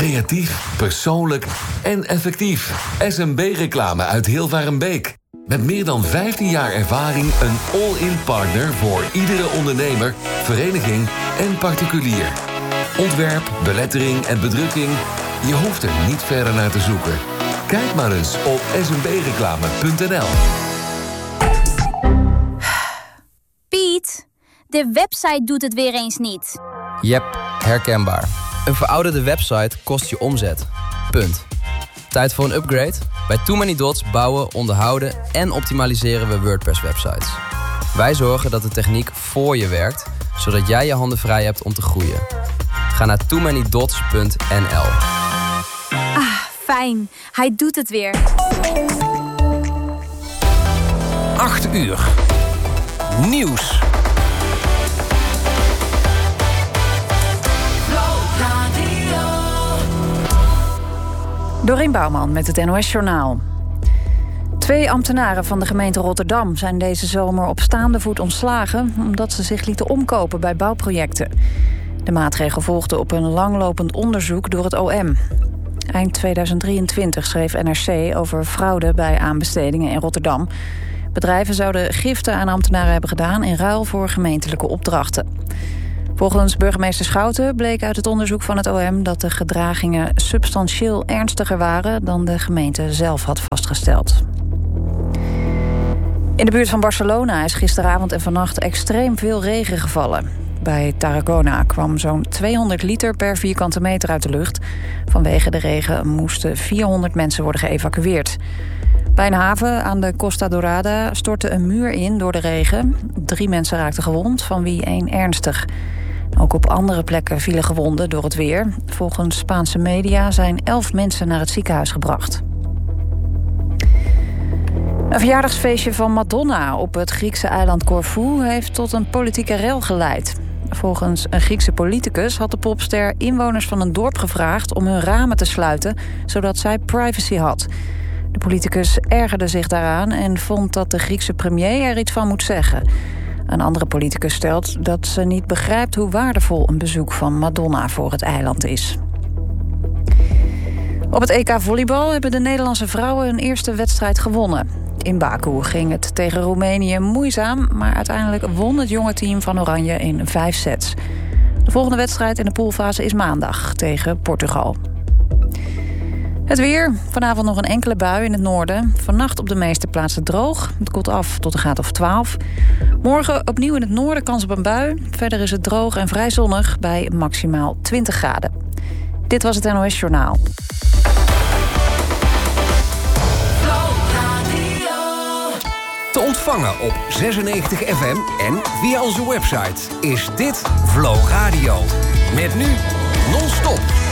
Creatief, persoonlijk en effectief. SMB-reclame uit Hilvarenbeek. Met meer dan 15 jaar ervaring een all-in partner voor iedere ondernemer, vereniging en particulier. Ontwerp, belettering en bedrukking. Je hoeft er niet verder naar te zoeken. Kijk maar eens op smbreclame.nl. Piet, de website doet het weer eens niet. Jep, herkenbaar. Een verouderde website kost je omzet. Punt. Tijd voor een upgrade? Bij Too Many Dots bouwen, onderhouden en optimaliseren we WordPress-websites. Wij zorgen dat de techniek voor je werkt, zodat jij je handen vrij hebt om te groeien. Ga naar toomanydots.nl. Fijn, hij doet het weer. 8 uur. Nieuws. Dorien Bouwman met het NOS-journaal. 2 ambtenaren van de gemeente Rotterdam zijn deze zomer op staande voet ontslagen, omdat ze zich lieten omkopen bij bouwprojecten. De maatregel volgde op een langlopend onderzoek door het OM. Eind 2023 schreef NRC over fraude bij aanbestedingen in Rotterdam. Bedrijven zouden giften aan ambtenaren hebben gedaan in ruil voor gemeentelijke opdrachten. Volgens burgemeester Schouten bleek uit het onderzoek van het OM dat de gedragingen substantieel ernstiger waren dan de gemeente zelf had vastgesteld. In de buurt van Barcelona is gisteravond en vannacht extreem veel regen gevallen. Bij Tarragona kwam zo'n 200 liter per vierkante meter uit de lucht. Vanwege de regen moesten 400 mensen worden geëvacueerd. Bij een haven aan de Costa Dorada stortte een muur in door de regen. 3 mensen raakten gewond, van wie 1 ernstig. Ook op andere plekken vielen gewonden door het weer. Volgens Spaanse media zijn 11 mensen naar het ziekenhuis gebracht. Een verjaardagsfeestje van Madonna op het Griekse eiland Corfu heeft tot een politieke rel geleid. Volgens een Griekse politicus had de popster inwoners van een dorp gevraagd om hun ramen te sluiten, zodat zij privacy had. De politicus ergerde zich daaraan en vond dat de Griekse premier er iets van moet zeggen. Een andere politicus stelt dat ze niet begrijpt hoe waardevol een bezoek van Madonna voor het eiland is. Op het EK volleybal hebben de Nederlandse vrouwen hun eerste wedstrijd gewonnen. In Baku ging het tegen Roemenië moeizaam, maar uiteindelijk won het jonge team van Oranje in 5 sets. De volgende wedstrijd in de poolfase is maandag tegen Portugal. Het weer. Vanavond nog een enkele bui in het noorden. Vannacht op de meeste plaatsen droog. Het koelt af tot een graad of 12. Morgen opnieuw in het noorden kans op een bui. Verder is het droog en vrij zonnig bij maximaal 20 graden. Dit was het NOS Journaal. Te ontvangen op 96 FM en via onze website is dit Flow Radio. Met nu non-stop